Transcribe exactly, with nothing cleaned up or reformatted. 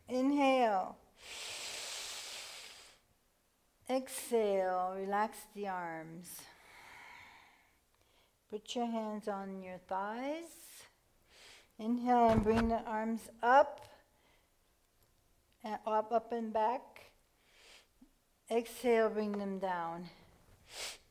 Inhale. Exhale, relax the arms. Put your hands on your thighs. Inhale and bring the arms up, and up, up and back. Exhale, bring them down.